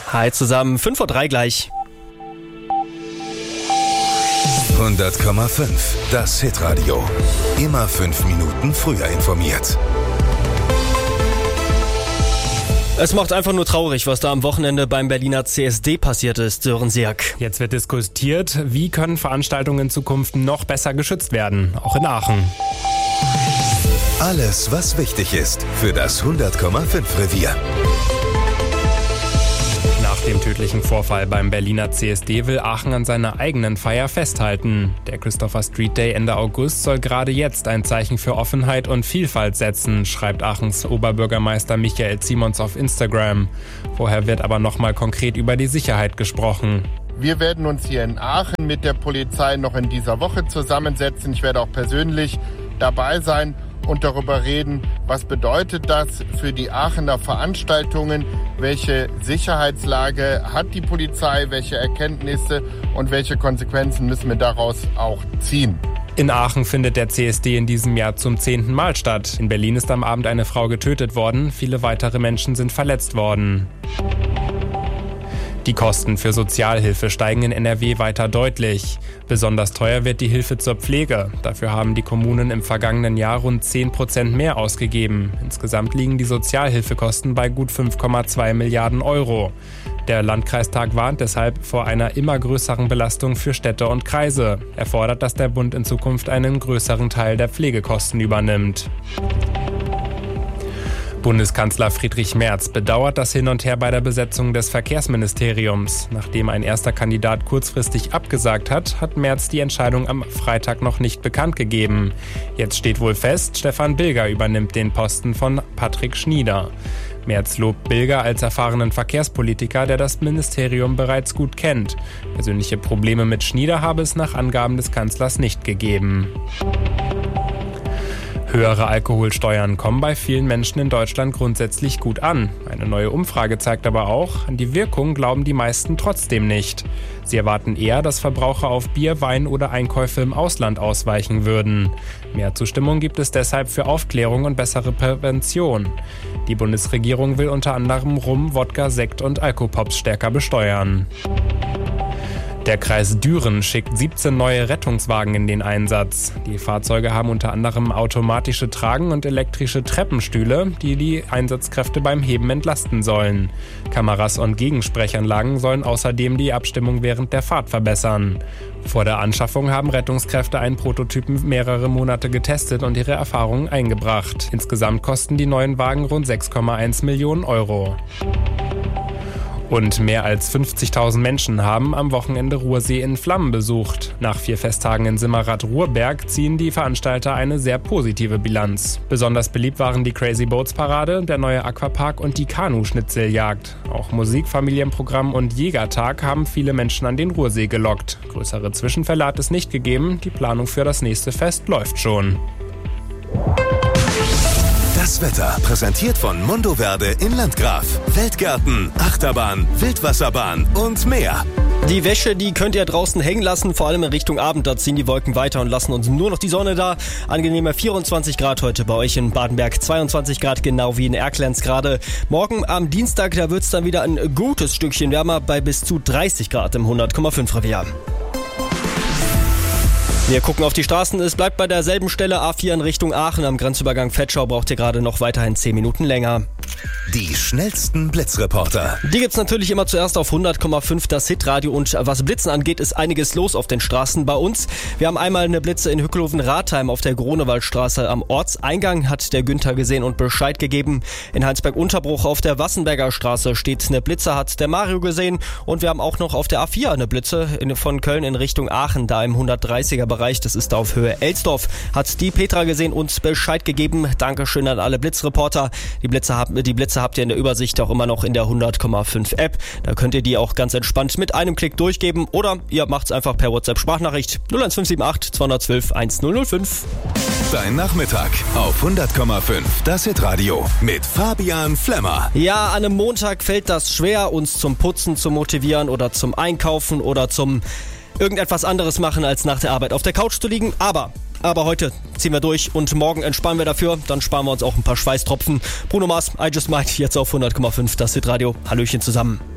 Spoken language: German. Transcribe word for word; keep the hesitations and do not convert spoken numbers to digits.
Hi zusammen, fünf Uhr drei gleich. hundert Komma fünf, das Hitradio. Immer fünf Minuten früher informiert. Es macht einfach nur traurig, was da am Wochenende beim Berliner C S D passiert ist, Sören Siak. Jetzt wird diskutiert, wie können Veranstaltungen in Zukunft noch besser geschützt werden, auch in Aachen. Alles, was wichtig ist für das hundert Komma fünf Revier. Nach dem tödlichen Vorfall beim Berliner C S D will Aachen an seiner eigenen Feier festhalten. Der Christopher Street Day Ende August soll gerade jetzt ein Zeichen für Offenheit und Vielfalt setzen, schreibt Aachens Oberbürgermeister Michael Simons auf Instagram. Vorher wird aber nochmal konkret über die Sicherheit gesprochen. Wir werden uns hier in Aachen mit der Polizei noch in dieser Woche zusammensetzen. Ich werde auch persönlich dabei sein und darüber reden, was bedeutet das für die Aachener Veranstaltungen, welche Sicherheitslage hat die Polizei, welche Erkenntnisse und welche Konsequenzen müssen wir daraus auch ziehen. In Aachen findet der C S D in diesem Jahr zum zehnten Mal statt. In Berlin ist am Abend eine Frau getötet worden, viele weitere Menschen sind verletzt worden. Die Kosten für Sozialhilfe steigen in N R W weiter deutlich. Besonders teuer wird die Hilfe zur Pflege. Dafür haben die Kommunen im vergangenen Jahr rund zehn Prozent mehr ausgegeben. Insgesamt liegen die Sozialhilfekosten bei gut fünf Komma zwei Milliarden Euro. Der Landkreistag warnt deshalb vor einer immer größeren Belastung für Städte und Kreise. Er fordert, dass der Bund in Zukunft einen größeren Teil der Pflegekosten übernimmt. Bundeskanzler Friedrich Merz bedauert das Hin und Her bei der Besetzung des Verkehrsministeriums. Nachdem ein erster Kandidat kurzfristig abgesagt hat, hat Merz die Entscheidung am Freitag noch nicht bekannt gegeben. Jetzt steht wohl fest, Stefan Bilger übernimmt den Posten von Patrick Schnieder. Merz lobt Bilger als erfahrenen Verkehrspolitiker, der das Ministerium bereits gut kennt. Persönliche Probleme mit Schnieder habe es nach Angaben des Kanzlers nicht gegeben. Höhere Alkoholsteuern kommen bei vielen Menschen in Deutschland grundsätzlich gut an. Eine neue Umfrage zeigt aber auch, an die Wirkung glauben die meisten trotzdem nicht. Sie erwarten eher, dass Verbraucher auf Bier, Wein oder Einkäufe im Ausland ausweichen würden. Mehr Zustimmung gibt es deshalb für Aufklärung und bessere Prävention. Die Bundesregierung will unter anderem Rum, Wodka, Sekt und Alkopops stärker besteuern. Der Kreis Düren schickt siebzehn neue Rettungswagen in den Einsatz. Die Fahrzeuge haben unter anderem automatische Tragen- und elektrische Treppenstühle, die die Einsatzkräfte beim Heben entlasten sollen. Kameras und Gegensprechanlagen sollen außerdem die Abstimmung während der Fahrt verbessern. Vor der Anschaffung haben Rettungskräfte einen Prototypen mehrere Monate getestet und ihre Erfahrungen eingebracht. Insgesamt kosten die neuen Wagen rund sechs Komma eins Millionen Euro. Und mehr als fünfzigtausend Menschen haben am Wochenende Ruhrsee in Flammen besucht. Nach vier Festtagen in Simmerath-Ruhrberg ziehen die Veranstalter eine sehr positive Bilanz. Besonders beliebt waren die Crazy Boats Parade, der neue Aquapark und die Kanu-Schnitzeljagd. Auch Musik, Familienprogramm und Jägertag haben viele Menschen an den Ruhrsee gelockt. Größere Zwischenfälle hat es nicht gegeben. Die Planung für das nächste Fest läuft schon. Das Wetter präsentiert von Mondoverde in Landgraf. Feldgarten, Achterbahn, Wildwasserbahn und mehr. Die Wäsche, die könnt ihr draußen hängen lassen, vor allem in Richtung Abend. Da ziehen die Wolken weiter und lassen uns nur noch die Sonne da. Angenehme vierundzwanzig Grad heute bei euch in Badenberg, zweiundzwanzig Grad genau wie in Erklenz gerade. Morgen am Dienstag, da wird's dann wieder ein gutes Stückchen wärmer bei bis zu dreißig Grad im hundert Komma fünf Revier. Wir gucken auf die Straßen. Es bleibt bei derselben Stelle A vier in Richtung Aachen. Am Grenzübergang Vetschau braucht ihr gerade noch weiterhin zehn Minuten länger. Die schnellsten Blitzreporter. Die gibt's natürlich immer zuerst auf hundert Komma fünf, das Hitradio. Und was Blitzen angeht, ist einiges los auf den Straßen bei uns. Wir haben einmal eine Blitze in Hückelhoven-Rathheim auf der Grunewaldstraße. Am Ortseingang hat der Günther gesehen und Bescheid gegeben. In Heinsberg-Unterbruch auf der Wassenberger Straße steht eine Blitze, hat der Mario gesehen. Und wir haben auch noch auf der A vier eine Blitze in, von Köln in Richtung Aachen, da im hundertdreißiger Bereich. Das ist da auf Höhe Elsdorf. Hat die Petra gesehen und Bescheid gegeben. Dankeschön an alle Blitzreporter. Die Blitze haben, die Blitze habt ihr in der Übersicht auch immer noch in der hundert Komma fünf App. Da könnt ihr die auch ganz entspannt mit einem Klick durchgeben oder ihr macht es einfach per WhatsApp-Sprachnachricht null eins fünf sieben acht zwei eins zwei eins null null fünf. Dein Nachmittag auf hundert Komma fünf, das Hitradio mit Fabian Flemmer. Ja, an einem Montag fällt das schwer, uns zum Putzen zu motivieren oder zum Einkaufen oder zum irgendetwas anderes machen, als nach der Arbeit auf der Couch zu liegen. Aber Aber heute ziehen wir durch und morgen entspannen wir dafür. Dann sparen wir uns auch ein paar Schweißtropfen. Bruno Mars, I Just Might, jetzt auf hundert Komma fünf, das Hitradio. Hallöchen zusammen.